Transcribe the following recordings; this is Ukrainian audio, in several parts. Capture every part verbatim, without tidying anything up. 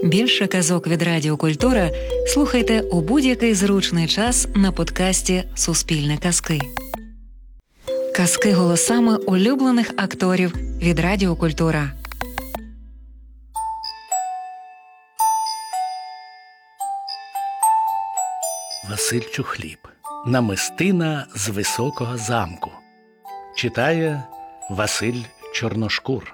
Більше казок від Радіо Культура слухайте у будь-який зручний час на подкасті «Суспільне казки». Казки голосами улюблених акторів від Радіо Культура. Василь Чухліб. Намистина з високого замку. Читає Василь Чорношкур.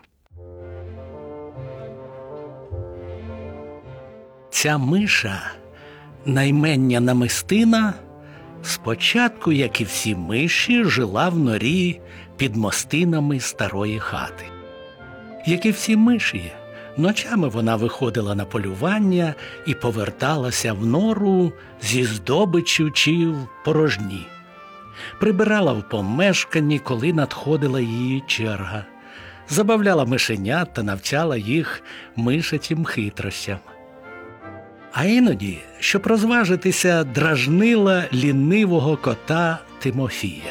Ця миша, наймення Намистина, спочатку, як і всі миші, жила в норі під мостинами старої хати. Як і всі миші, ночами вона виходила на полювання і поверталася в нору зі здобиччю чи в порожні. Прибирала в помешканні, коли надходила її черга. Забавляла мишенят та навчала їх мишачим хитрощам. А іноді, щоб розважитися, дражнила лінивого кота Тимофія.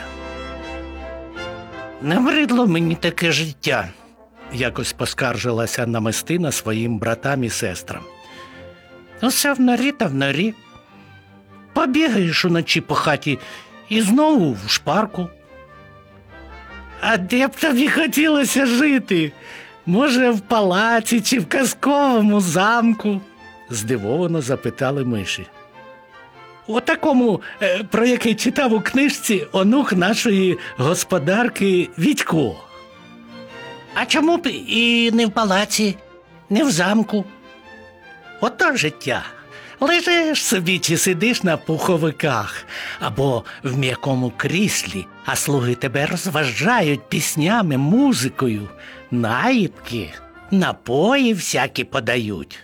«Набридло мені таке життя», – якось поскаржилася Намистина своїм братам і сестрам. «Усе в норі та в норі. Побігаєш уночі по хаті і знову в шпарку». «А де б тобі хотілося жити? Може, в палаці чи в казковому замку?» – здивовано запитали миші. «У такому, про який читав у книжці онук нашої господарки Вітько». «А чому б і не в палаці, не в замку? Ото життя. Лежиш собі чи сидиш на пуховиках або в м'якому кріслі, а слуги тебе розважають піснями, музикою, наїдки, напої всякі подають».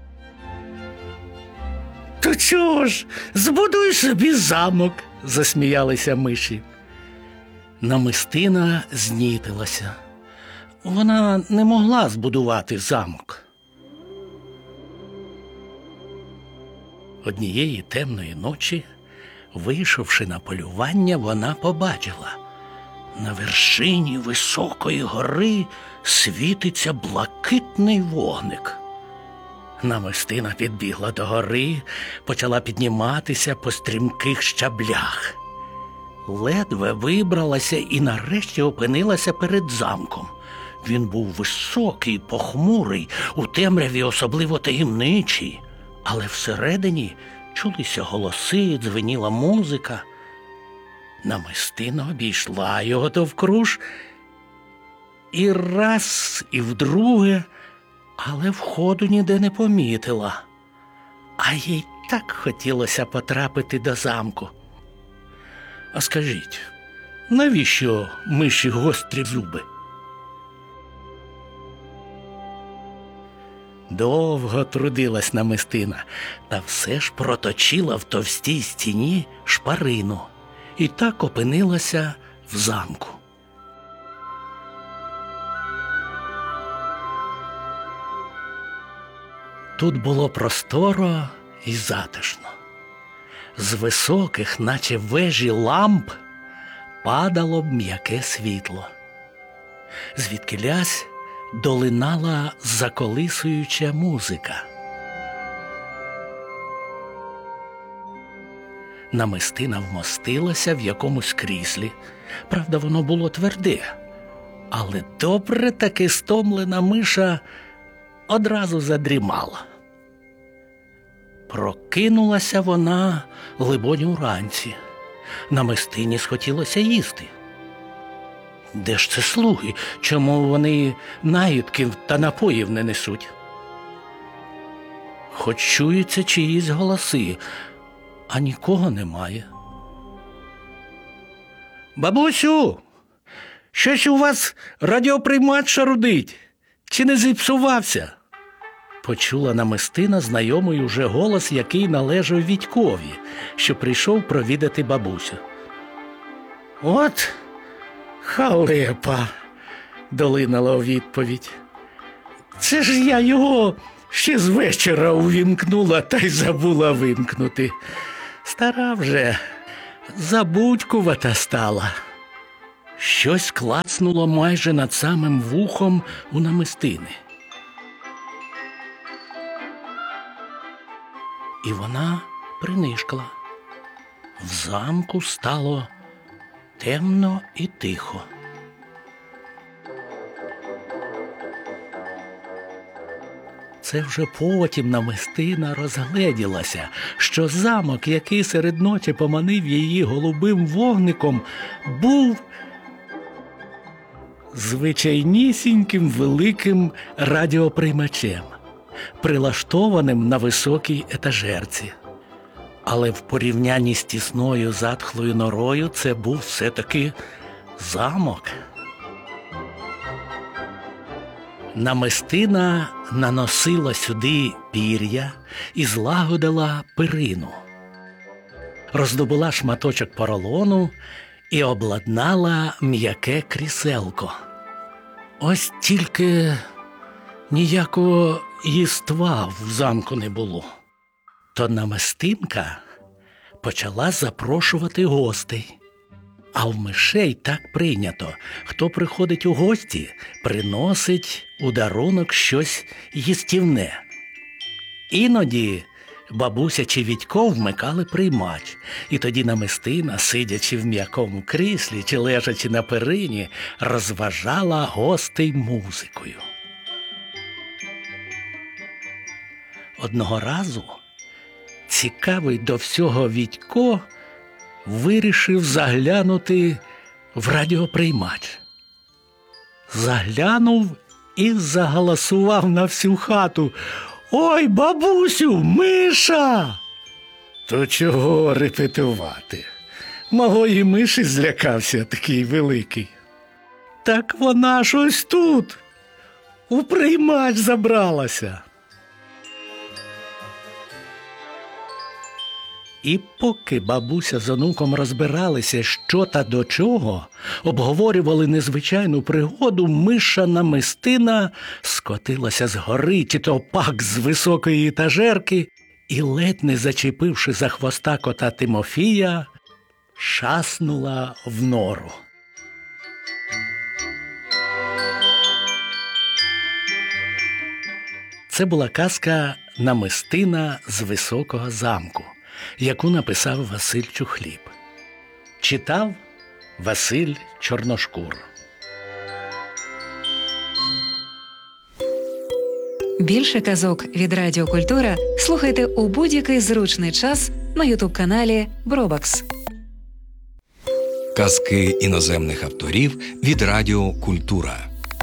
«То чого ж, збудуй собі замок», – засміялися миші. Намистина знітилася. Вона не могла збудувати замок. Однієї темної ночі, вийшовши на полювання, вона побачила: на вершині високої гори світиться блакитний вогник. Намистина підбігла до гори, почала підніматися по стрімких щаблях. Ледве вибралася і нарешті опинилася перед замком. Він був високий, похмурий, у темряві особливо таємничий, але всередині чулися голоси, дзвеніла музика. Намистина обійшла його довкруж і раз, і вдруге, але входу ніде не помітила. А їй так хотілося потрапити до замку. А скажіть, навіщо миші гострі зуби? Довго трудилась Намистина, та все ж проточила в товстій стіні шпарину і так опинилася в замку. Тут було просторо і затишно. З високих, наче вежі ламп, падало б м'яке світло. Звідкілясь долинала заколисуюча музика. Намистина вмостилася в якомусь кріслі. Правда, воно було тверде, але добре таки стомлена миша одразу задрімала. Прокинулася вона, либонь, уранці. Намистині схотілося їсти. Де ж це слуги? Чому вони наїдків та напоїв не несуть? Хоч чуються чиїсь голоси, а нікого немає. «Бабусю, щось у вас радіоприймач шарудить. Чи не зіпсувався?» Почула Намистина знайомий уже голос, який належав Вітькові, що прийшов провідати бабусю. «От халепа!» – долинала у відповідь. «Це ж я його ще з вечора увімкнула, та й забула вимкнути. Стара вже, забудькувата стала». Щось клацнуло майже над самим вухом у Намистини. і вона принишкла. В замку стало темно і тихо. Це вже потім намистина розгледілася, що замок, який серед ночі поманив її голубим вогником, був звичайнісіньким великим радіоприймачем, прилаштованим на високій етажерці. Але в порівнянні з тісною затхлою норою це був все-таки замок. Намистина наносила сюди пір'я і злагодила перину. Роздобула шматочок поролону і обладнала м'яке кріселко. Ось тільки ніякого їства в замку не було. То намистинка почала запрошувати гостей. А в мишей так прийнято. Хто приходить у гості, приносить у дарунок щось їстівне. Іноді бабуся чи Вітько вмикали приймач, і тоді намистина, сидячи в м'якому кріслі чи лежачи на перині, розважала гостей музикою. Одного разу цікавий до всього Вітько вирішив заглянути в радіоприймач. Заглянув і загаласував на всю хату: «Ой, бабусю, миша!» То чого репетувати? Малої миші злякався такий великий. Так вона ж ось тут, у приймач забралася. І поки бабуся з онуком розбиралися, що та до чого, обговорювали незвичайну пригоду, миша намистина скотилася з гори, чи то пак з високої етажерки, і, ледь не зачепивши за хвоста кота Тимофія, шаснула в нору. Це була казка «Намистина з високого замку», яку написав Василь Чухліб. Читав Василь Чорношкур. Більше казок від Радіо Культура слухайте у будь-який зручний час на ютуб-каналі Бробакс. Казки іноземних авторів від Радіо Культура.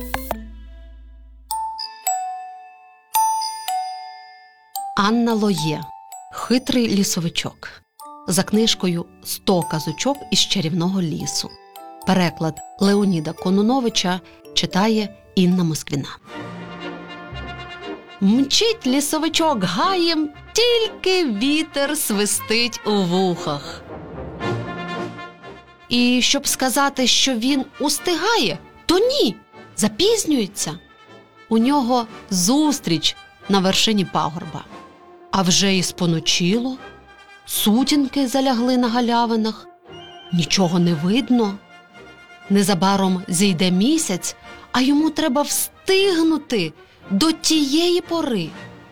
Анна Лоє. Хитрий лісовичок. За книжкою «Сто казочок із чарівного лісу». Переклад Леоніда Конуновича читає Інна Москвіна. Мчить лісовичок гаєм, тільки вітер свистить у вухах. І щоб сказати, що він устигає, то ні, запізнюється. У нього зустріч на вершині пагорба. А вже і споночило, сутінки залягли на галявинах, нічого не видно. Незабаром зійде місяць, а йому треба встигнути до тієї пори.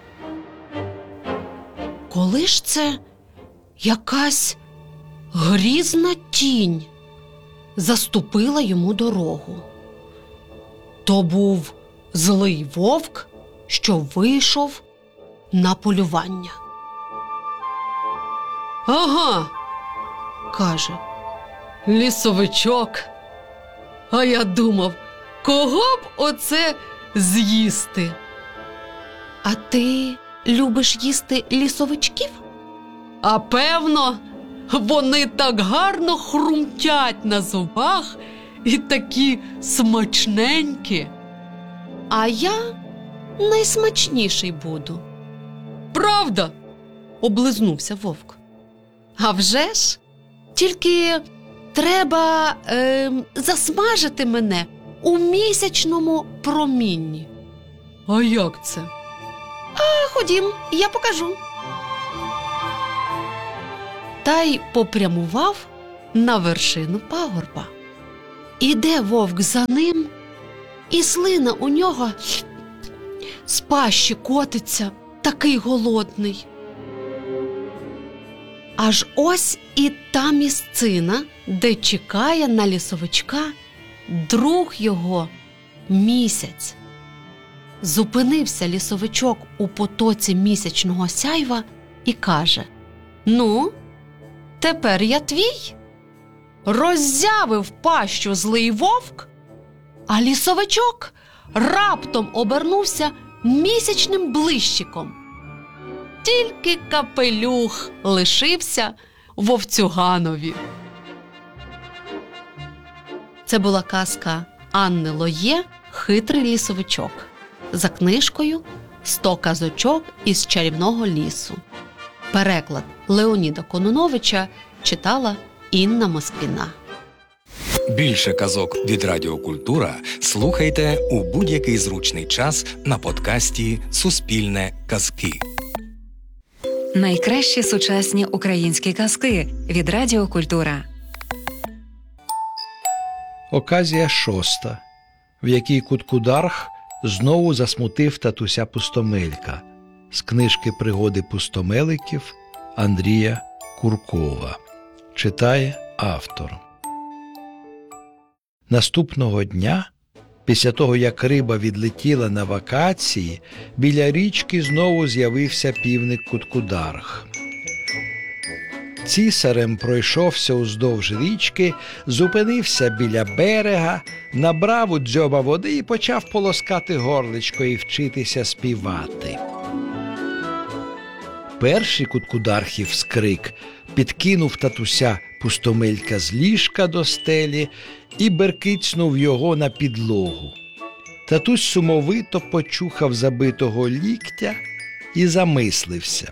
Коли ж це якась грізна тінь заступила йому дорогу? То був злий вовк, що вийшов на полювання. «Ага», – каже, – «лісовичок. А я думав, кого б оце з'їсти?» «А ти любиш їсти лісовичків?» «А певно, вони так гарно хрумтять на зубах і такі смачненькі. А я найсмачніший буду». «Правда?» – облизнувся вовк. «А вже ж, тільки треба е, засмажити мене у місячному промінні». «А як це?» «А ходім, я покажу». Та й попрямував на вершину пагорба. Іде вовк за ним, і слина у нього з пащі котиться, такий голодний. Аж ось і та місцина, де чекає на лісовичка друг його – місяць. Зупинився лісовичок у потоці місячного сяйва і каже: «Ну, тепер я твій?» Роззявив пащу злий вовк, а лісовичок раптом обернувся місячним блищиком. Тільки капелюх лишився вовцюганові. Це була казка Анни Лоє «Хитрий лісовичок» за книжкою «Сто казочок із чарівного лісу». Переклад Леоніда Конуновича читала Інна Москвіна. Більше казок від Радіо Культура слухайте у будь-який зручний час на подкасті «Суспільне казки». Найкращі сучасні українські казки від Радіо Культура. Оказія шоста, в якій Куткударх знову засмутив татуся Пустомелька, з книжки «Пригоди пустомеликів» Андрія Куркова. Читає автор. Наступного дня, після того, як риба відлетіла на вакації, біля річки знову з'явився півник Куткударх. Цісарем пройшовся уздовж річки, зупинився біля берега, набрав у дзьоба води і почав полоскати горличко і вчитися співати. Перший Куткудархів скрик підкинув татуся Пустомелька з ліжка до стелі і беркицнув його на підлогу. Татусь сумовито почухав забитого ліктя і замислився.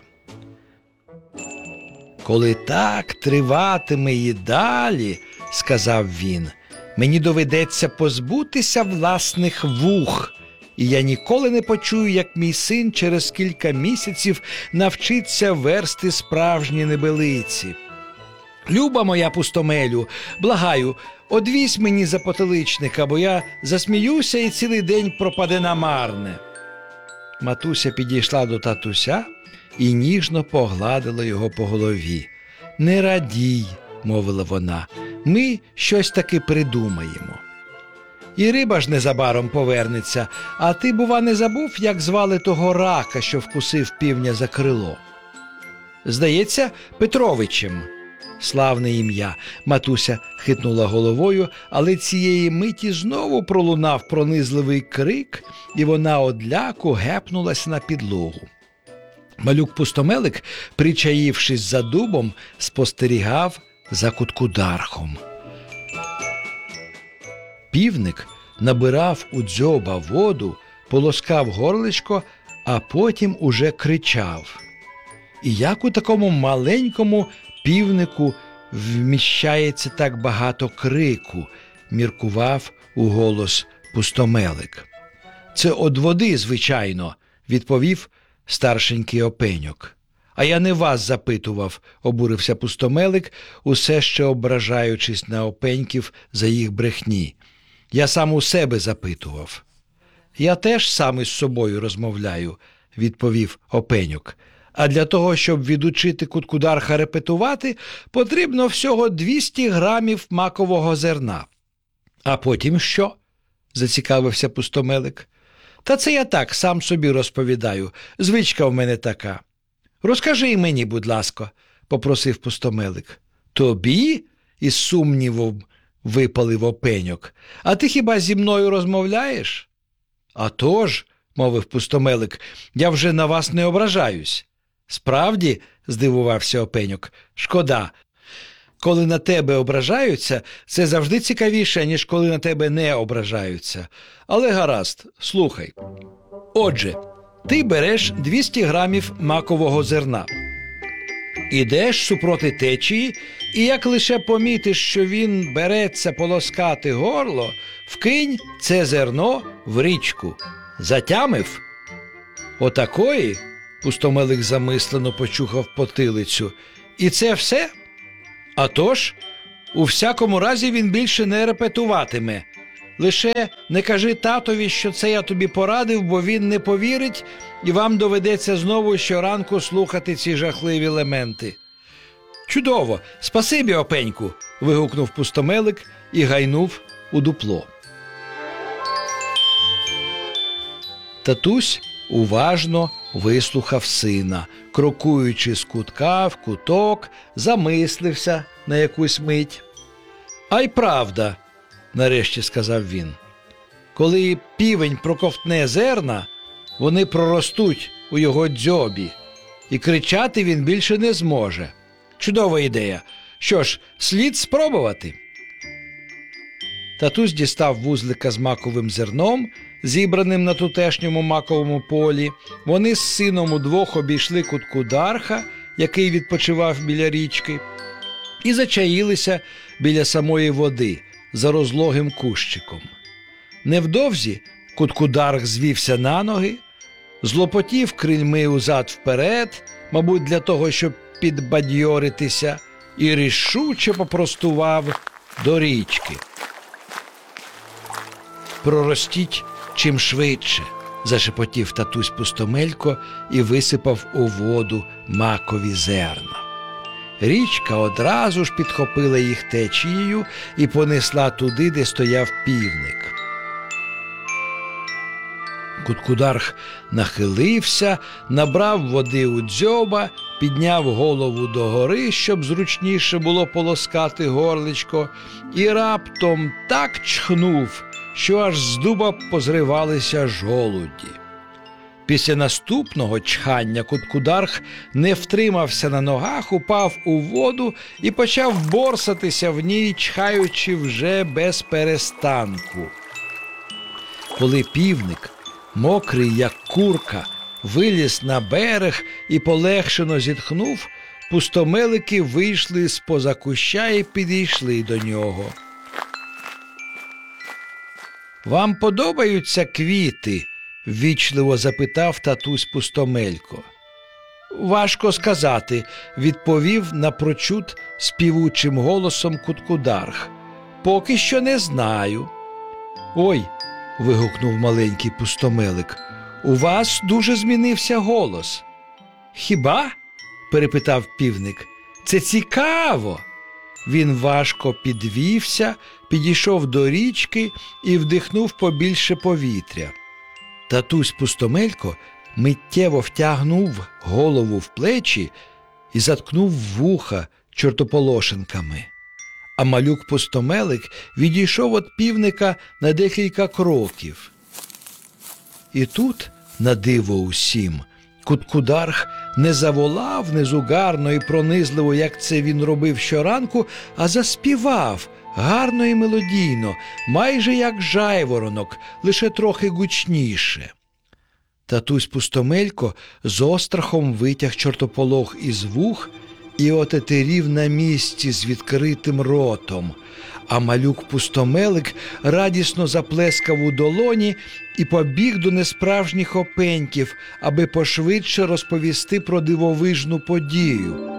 «Коли так триватиме і далі, – сказав він, – мені доведеться позбутися власних вух, і я ніколи не почую, як мій син через кілька місяців навчиться версти справжні небелиці. Люба моя Пустомелю, благаю, одвізь мені за потиличника, бо я засміюся і цілий день пропаде намарне». Матуся підійшла до татуся і ніжно погладила його по голові. «Не радій, – мовила вона, – ми щось таки придумаємо. І риба ж незабаром повернеться, а ти, бува, не забув, як звали того рака, що вкусив півня за крило?» «Здається, Петровичем». «Славне ім'я», – матуся хитнула головою, але цієї миті знову пролунав пронизливий крик, і вона одляку гепнулась на підлогу. Малюк Пустомелик, причаївшись за дубом, спостерігав за Куткудархом. Півник набирав у дзьоба воду, полоскав горличко, а потім уже кричав. І як у такому маленькому півнику вміщається так багато крику, міркував у голос Пустомелик. «Це од води, звичайно», – відповів старшенький опеньок. «А я не вас запитував», – обурився Пустомелик, усе ще ображаючись на опеньків за їх брехні. «Я сам у себе запитував». «Я теж сам із собою розмовляю», – відповів опеньок. «А для того, щоб відучити Куткударха репетувати, потрібно всього двісті грамів макового зерна». «А потім що?» – зацікавився Пустомелик. «Та це я так, сам собі розповідаю. Звичка в мене така». «Розкажи мені, будь ласка», – попросив Пустомелик. «Тобі?» – із сумнівом випалив опеньок. «А ти хіба зі мною розмовляєш?» «А тож», – мовив Пустомелик, – «я вже на вас не ображаюсь». «Справді?» – здивувався опеньок. «Шкода. Коли на тебе ображаються, це завжди цікавіше, ніж коли на тебе не ображаються. Але гаразд, слухай. Отже, ти береш двісті грамів макового зерна. Ідеш супроти течії, і як лише помітиш, що він береться полоскати горло, вкинь це зерно в річку. Затямив?» «Отакої?» – Пустомелик замислено почухав потилицю. «І це все?» «А тож, у всякому разі він більше не репетуватиме. Лише не кажи татові, що це я тобі порадив, бо він не повірить, і вам доведеться знову щоранку слухати ці жахливі лементи». Чудово! Спасибі, Опеньку! Вигукнув Пустомелик і гайнув у дупло. Татусь уважно вислухав сина, крокуючи з кутка в куток, замислився на якусь мить. «А й правда», – нарешті сказав він, – «коли півень проковтне зерна, вони проростуть у його дзьобі, і кричати він більше не зможе. Чудова ідея. Що ж, слід спробувати». Татусь дістав вузлика з маковим зерном, зібраним на тутешньому маковому полі. Вони з сином удвох обійшли Куткударха, який відпочивав біля річки, і зачаїлися біля самої води за розлогим кущиком. Невдовзі Куткударх звівся на ноги, злопотів крильми узад-вперед, мабуть, для того, щоб підбадьоритися, і рішуче попростував до річки. «Проростіть чим швидше», – зашепотів татусь Пустомелько і висипав у воду макові зерна. Річка одразу ж підхопила їх течією і понесла туди, де стояв півник. Куткударх нахилився, набрав води у дзьоба, підняв голову догори, щоб зручніше було полоскати горличко, і раптом так чхнув, що аж з дуба позривалися жолуді. Після наступного чхання Куткударх не втримався на ногах, упав у воду і почав борсатися в ній, чхаючи вже без перестанку. Коли півник, мокрий як курка, виліз на берег і полегшено зітхнув, пустомелики вийшли з-поза куща і підійшли до нього. «Вам подобаються квіти?» – ввічливо запитав татусь Пустомелько. «Важко сказати», – відповів напрочуд співучим голосом Куткударх. «Поки що не знаю». «Ой!» – вигукнув маленький Пустомелик. «У вас дуже змінився голос». «Хіба?» – перепитав півник. «Це цікаво!» Він важко підвівся, підійшов до річки і вдихнув побільше повітря. Татусь Пустомелько миттєво втягнув голову в плечі і заткнув вуха чортополошенками. А малюк Пустомелик відійшов від півника на декілька кроків. І тут, на диво усім, Куткударх не заволав незугарно і пронизливо, як це він робив щоранку, а заспівав гарно і мелодійно, майже як жайворонок, лише трохи гучніше. Татусь Пустомелько з острахом витяг чортополох із вух і отетерів на місці з відкритим ротом, а малюк Пустомелик радісно заплескав у долоні і побіг до несправжніх опеньків, аби пошвидше розповісти про дивовижну подію.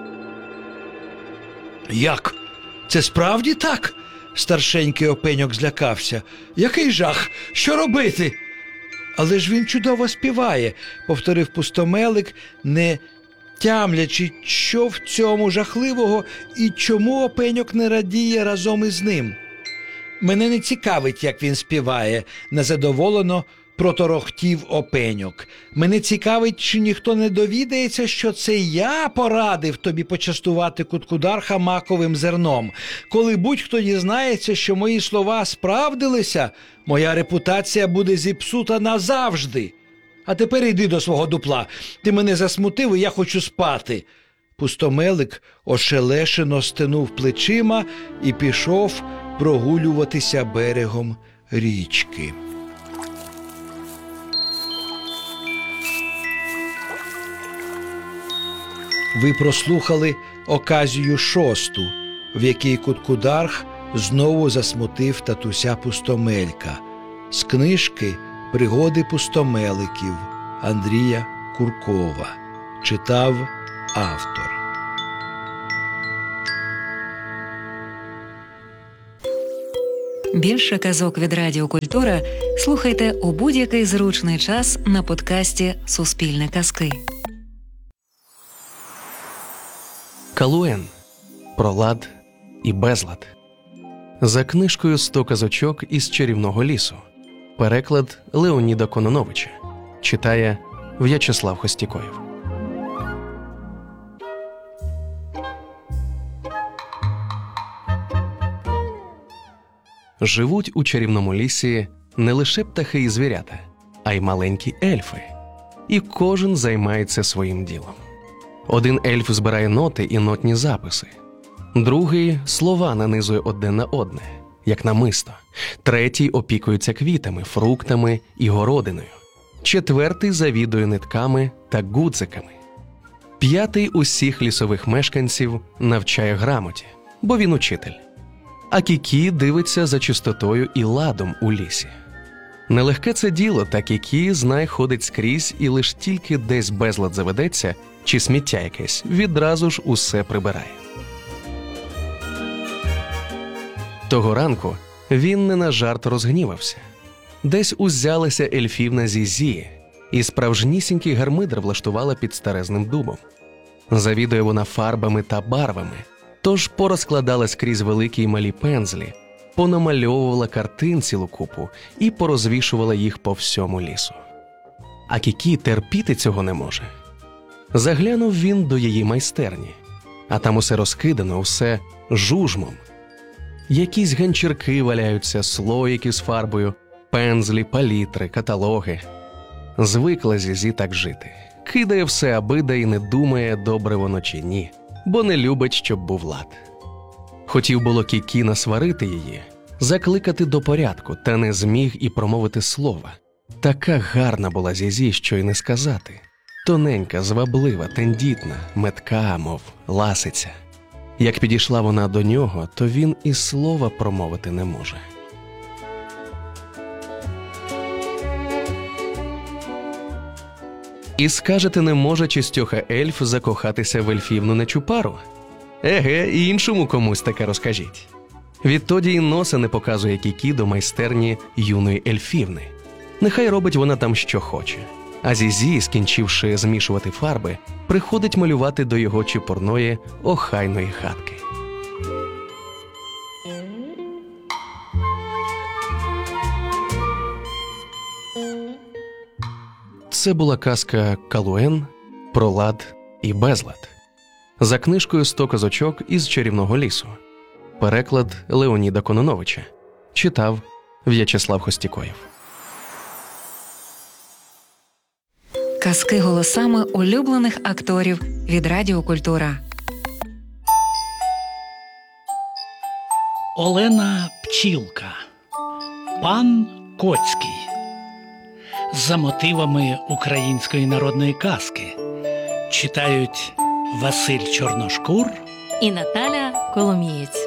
«Як? Це справді так?» – старшенький опеньок злякався. «Який жах! Що робити?» «Але ж він чудово співає», – повторив Пустомелик, не тямлячи, що в цьому жахливого і чому опеньок не радіє разом із ним. «Мене не цікавить, як він співає», – незадоволено проторохтів опеньок. «Мене цікавить, чи ніхто не довідається, що це я порадив тобі почастувати Куткударха маковим зерном. Коли будь-хто дізнається, що мої слова справдилися, моя репутація буде зіпсута назавжди. А тепер йди до свого дупла. Ти мене засмутив, і я хочу спати». Пустомелик ошелешено стенув плечима і пішов прогулюватися берегом річки. Ви прослухали оказію шосту, в якій Куткударх знову засмутив татуся Пустомелька. З книжки «Пригоди пустомеликів» Андрія Куркова. Читав автор. Більше казок від Радіо Культура слухайте у будь-який зручний час на подкасті «Суспільне казки». Калуен. Про лад і безлад. За книжкою «Сто казочок із чарівного лісу». Переклад Леоніда Кононовича. Читає В'ячеслав Хостікоєв. Живуть у чарівному лісі не лише птахи і звірята, а й маленькі ельфи. І кожен займається своїм ділом. Один ельф збирає ноти і нотні записи. Другий слова нанизує одне на одне, як намисто. Третій опікується квітами, фруктами і городиною. Четвертий завідує нитками та гудзиками. П'ятий усіх лісових мешканців навчає грамоті, бо він учитель. А Кікі дивиться за чистотою і ладом у лісі. Нелегке це діло, та Кікі, знай, ходить скрізь і лиш тільки десь безлад заведеться чи сміття якесь, відразу ж усе прибирає. Того ранку він не на жарт розгнівався. Десь узялася ельфівна Зізі і справжнісінький гармидер влаштувала під старезним дубом. Завідує вона фарбами та барвами, тож порозкладала скрізь великі й малі пензлі, понамальовувала картин цілу купу і порозвішувала їх по всьому лісу. А Кікі терпіти цього не може. Заглянув він до її майстерні, а там усе розкидано, усе жужмом. Якісь ганчірки валяються, слоїки з фарбою, пензлі, палітри, каталоги. Звикла Зізі так жити. Кидає все абида і не думає, добре воно чи ні, бо не любить, щоб був лад. Хотів було Кікі насварити її, закликати до порядку, та не зміг і промовити слова. Така гарна була Зізі, що й не сказати. Тоненька, зваблива, тендітна, метка, мов ласиця. Як підійшла вона до нього, то він і слова промовити не може. І скажете, не може чистьоха ельф закохатися в ельфівну нечупару? Еге, і іншому комусь таке розкажіть. Відтоді й носа не показує Кікі до майстерні юної ельфівни. Нехай робить вона там що хоче. А Зізі, скінчивши змішувати фарби, приходить малювати до його чепурної охайної хатки. Це була казка «Калуен. Про лад і безлад». За книжкою «Сто казочок із чарівного лісу». Переклад Леоніда Кононовича. Читав В'ячеслав Хостікоєв. Казки голосами улюблених акторів від Радіо Культура. Олена Пчілка. Пан Коцький. За мотивами української народної казки читають Василь Чорношкур і Наталя Коломієць.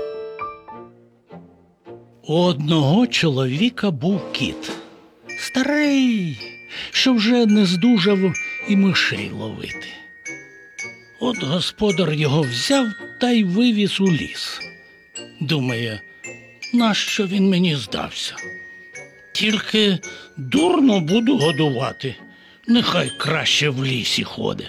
У одного чоловіка був кіт. Старий, що вже не здужав і мишей ловити. От господар його взяв та й вивіз у ліс. Думає, нащо він мені здався? Тільки дурно буду годувати, нехай краще в лісі ходить.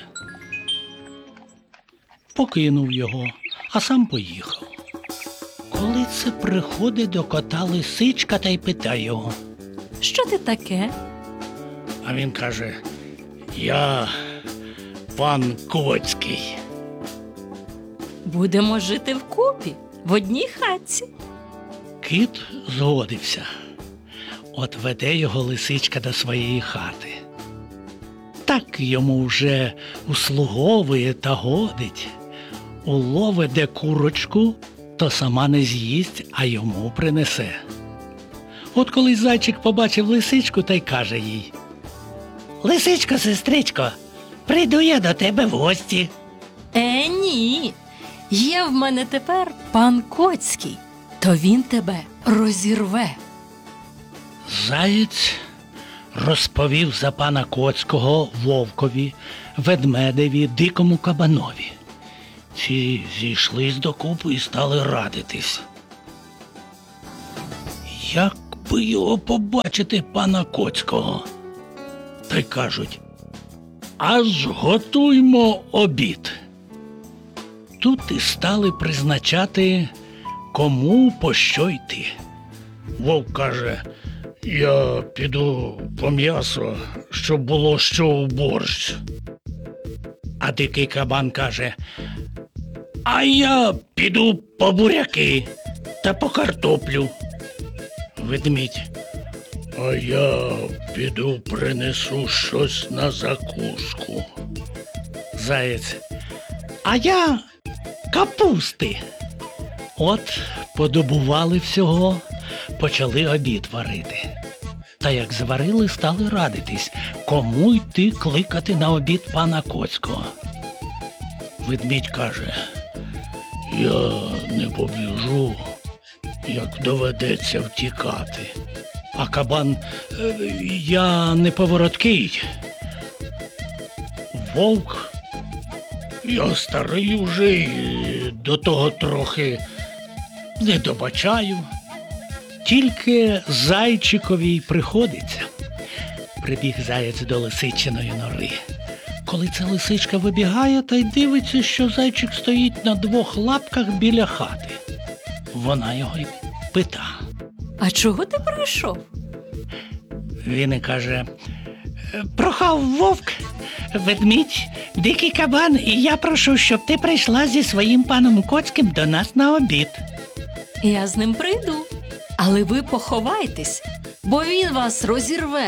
Покинув його, а сам поїхав. Коли це приходить до кота лисичка та й питає його: Що ти таке? А він каже: я пан Коцький. Будемо жити вкупі, в одній хатці. Кіт згодився. От веде його лисичка до своєї хати. Так йому вже услуговує та годить. Улове де курочку, то сама не з'їсть, а йому принесе. От коли зайчик побачив лисичку, та й каже їй: лисичко, сестричко, прийду я до тебе в гості. Е, ні. Є в мене тепер пан Коцький, то він тебе розірве. Заєць розповів за пана Коцького вовкові, ведмедеві, дикому кабанові. Ці зійшлись докупи і стали радитись. Як би його побачити, пана Коцького? Та й кажуть: аж готуймо обід. тут і стали призначати, кому по що йти. Вовк каже: я піду по м'ясо, щоб було що у борщ. А дикий кабан каже: А я піду по буряки та по картоплю. ведмідь: А я піду принесу щось на закуску. заєць: а я капусти. От подобували всього, почали обід варити. Та як зварили, стали радитись, кому йти кликати на обід пана Коцького. Ведмідь каже: я не побіжу, як доведеться втікати. А кабан: я не повороткий. Вовк: Я старий уже і до того трохи не добачаю. Тільки зайчикові й приходиться. Прибіг заєць до лисичиної нори. Коли ця лисичка вибігає, та й дивиться, що зайчик стоїть на двох лапках біля хати. Вона його й пита. А чого ти прийшов? Він і каже: прохав вовк, ведмідь, дикий кабан, і я прошу, щоб ти прийшла зі своїм паном Коцьким до нас на обід. Я з ним прийду. Але ви поховайтесь, бо він вас розірве.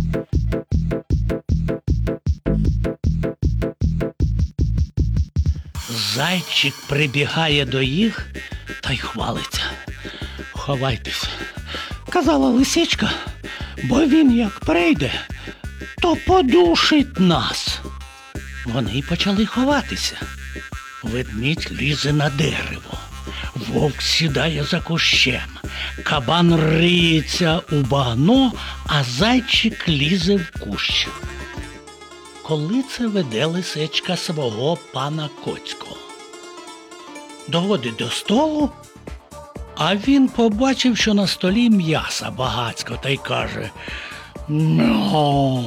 Зайчик прибігає до їх та й хвалиться. Ховайтеся, казала лисичка, бо він як прийде, то подушить нас. Вони й почали ховатися. Ведмідь лізе на дерево, вовк сідає за кущем, кабан риється у багно, а зайчик лізе в кущ. Коли це веде лисичка свого пана Коцького? Доводить до столу, а він побачив, що на столі м'яса багацько, та й каже: мяу,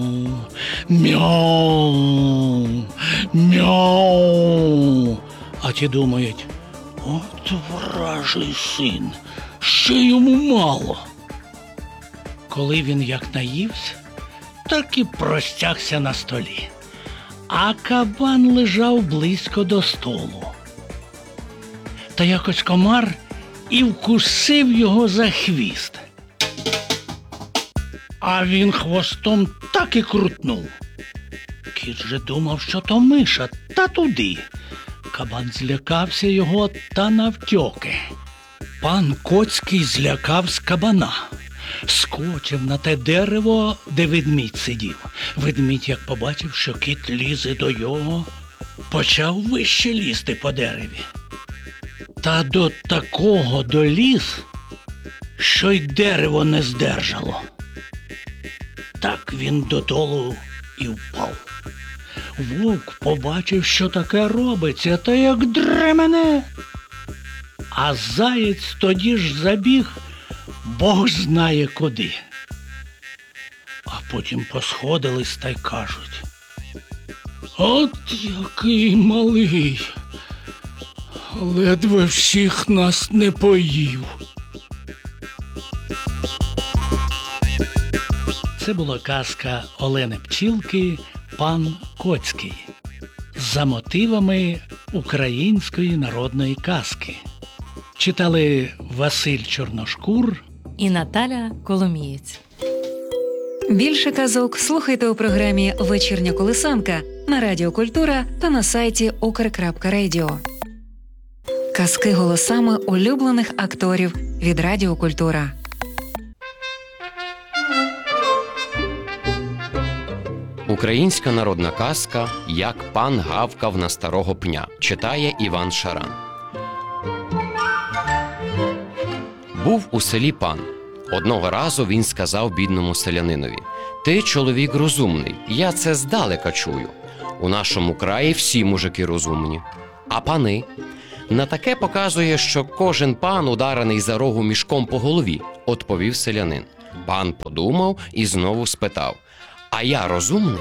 мяу, мяу. А ті думають: от вражий син, ще йому мало. Коли він як наївся, так і простягся на столі. А кабан лежав близько до столу. Та якось комар і вкусив його за хвіст. А він хвостом так і крутнув. Кіт же думав, що то миша, та туди. Кабан злякався його та навтьоки. Пан Коцький злякавсь кабана. Скочив на те дерево, де ведмідь сидів. Ведмідь, як побачив, що кіт лізе до його, почав вище лізти по дереві. Та до такого доліз, що й дерево не здержало. Так він додолу і впав. Вовк побачив, що таке робиться, та як дремене. А заєць тоді ж забіг, Бог знає куди. А потім посходились та й кажуть: от який малий, ледве всіх нас не поїв. Це була казка Олени Пчілки «Пан Коцький» за мотивами української народної казки. Читали Василь Чорношкур І Наталя Коломієць. Більше казок слухайте у програмі «Вечірня колисанка» на Радіо Культура та на сайті укр крапка радіо. Казки голосами улюблених акторів від Радіо Культура. Українська народна казка «Як пан гавкав на старого пня» читає Іван Шаран. Був у селі пан. Одного разу він сказав бідному селянинові: «Ти чоловік розумний, я це здалека чую. У нашому краї всі мужики розумні. А пани?» «На таке показує, що кожен пан ударений за рогу мішком по голові», – відповів селянин. Пан подумав і знову спитав: «А я розумний?»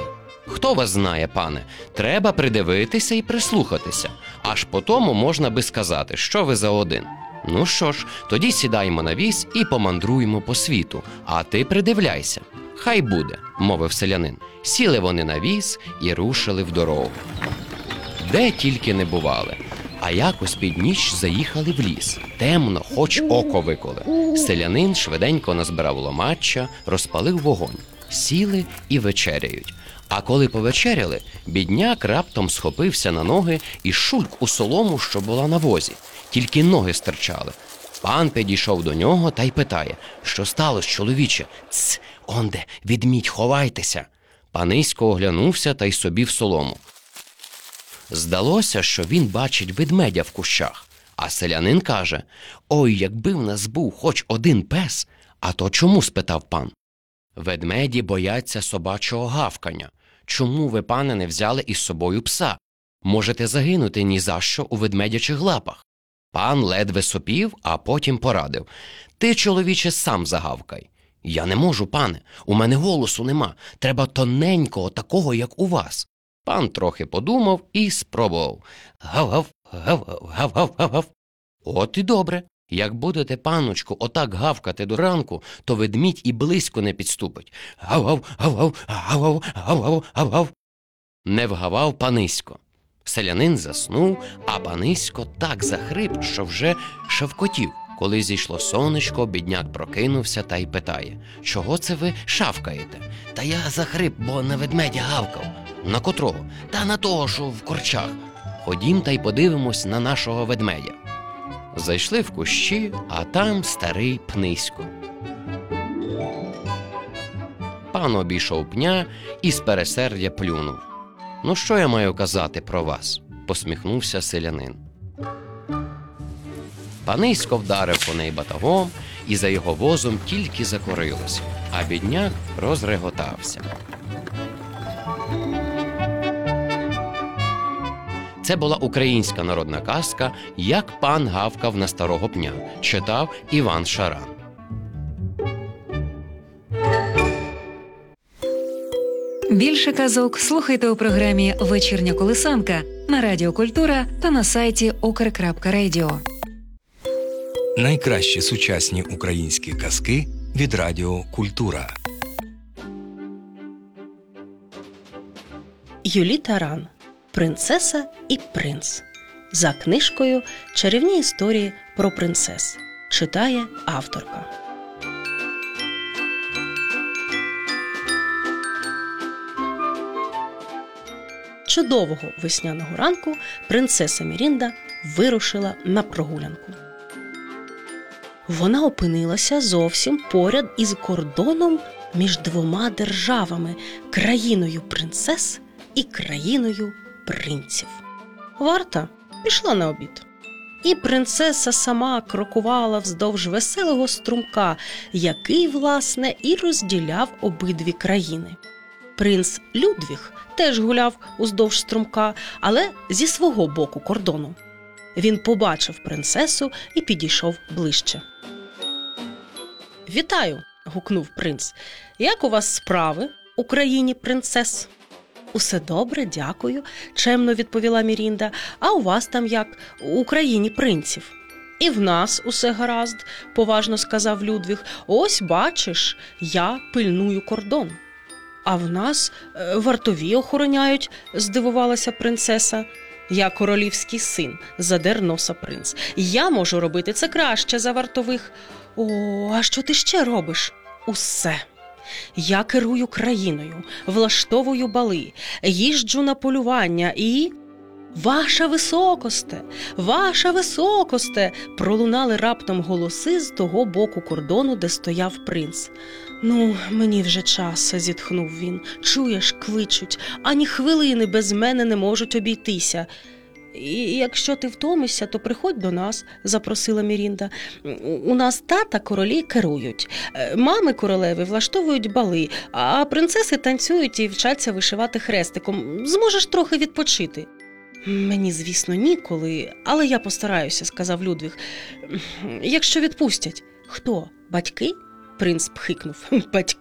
Хто вас знає, пане? Треба придивитися і прислухатися. Аж по тому можна би сказати, що ви за один. Ну що ж, тоді сідаємо на віз і помандруємо по світу, а ти придивляйся. Хай буде, мовив селянин. Сіли вони на віз і рушили в дорогу. Де тільки не бували. А якось під ніч заїхали в ліс. Темно, хоч око виколи. Селянин швиденько назбирав ломаччя, розпалив вогонь. Сіли і вечеряють. А коли повечеряли, бідняк раптом схопився на ноги і шульк у солому, що була на возі. Тільки ноги стирчали. Пан підійшов до нього та й питає: що сталося, чоловіче? Цс, онде, відмідь, ховайтеся. Панисько оглянувся та й собі в солому. Здалося, що він бачить ведмедя в кущах. А селянин каже: ой, якби в нас був хоч один пес. А то чому? Спитав пан. Ведмеді бояться собачого гавкання. Чому ви, пане, не взяли із собою пса? Можете загинути ні за що у ведмедячих лапах. Пан ледве сопів, а потім порадив: ти, чоловіче, сам загавкай. Я не можу, пане, у мене голосу нема, треба тоненького, такого, як у вас. Пан трохи подумав і спробував. Гав-гав, гав-гав, гав-гав, гав-гав. От і добре. Як будете, паночку, отак гавкати до ранку, то ведмідь і близько не підступить. Гав-гав, гав-гав, гав-гав, гав-гав, гав-гав. Не вгавав панисько. Селянин заснув, а панисько так захрип, що вже шавкотів. Коли зійшло сонечко, бідняк прокинувся та й питає: чого це ви шавкаєте? Та я захрип, бо на ведмедя гавкав. На котрого? Та на того, що в корчах. Ходім та й подивимось на нашого ведмедя. Зайшли в кущі, а там старий Пнисько. Пан обійшов пня і з пересердя плюнув. Ну що я маю казати про вас? Посміхнувся селянин. Панисько вдарив коней батогом, і за його возом тільки закорилось, а бідняк розреготався. Це була українська народна казка «Як пан гавкав на старого пня», читав Іван Шаран. Більше казок слухайте у програмі «Вечірня колисанка» на Радіо Культура та на сайті укр крапка радіо. Найкращі сучасні українські казки від Радіо Культура. Юлі Таран. «Принцеса і принц». За книжкою «Чарівні історії про принцес». Читає авторка. Чудового весняного ранку принцеса Мірінда вирушила на прогулянку. Вона опинилася зовсім поряд із кордоном між двома державами – країною принцес і країною принців. Варта пішла на обід. І принцеса сама крокувала вздовж веселого струмка, який, власне, і розділяв обидві країни. Принц Людвіг теж гуляв уздовж струмка, але зі свого боку кордону. Він побачив принцесу і підійшов ближче. «Вітаю!» – гукнув принц. «Як у вас справи у країні принцес?» «Усе добре, дякую», – чемно відповіла Мірінда. «А у вас там як? У країні принців?» «І в нас усе гаразд», – поважно сказав Людвіг. «Ось, бачиш, я пильную кордон». «А в нас вартові охороняють», – здивувалася принцеса. «Я королівський син», – задер носа принц. «Я можу робити це краще за вартових». «О, а що ти ще робиш?» «Усе. Я керую країною, влаштовую бали, їжджу на полювання і...» «Ваша високосте! Ваша високосте!» – пролунали раптом голоси з того боку кордону, де стояв принц. «Ну, мені вже час», – зітхнув він. «Чуєш, кличуть, ані хвилини без мене не можуть обійтися». «І якщо ти втомишся, то приходь до нас», – запросила Мірінда. «У нас тата королі керують, мами королеви влаштовують бали, а принцеси танцюють і вчаться вишивати хрестиком. Зможеш трохи відпочити». «Мені, звісно, ніколи, але я постараюся», – сказав Людвіг. «Якщо відпустять». «Хто? Батьки?» – принц пхикнув. «Батьки?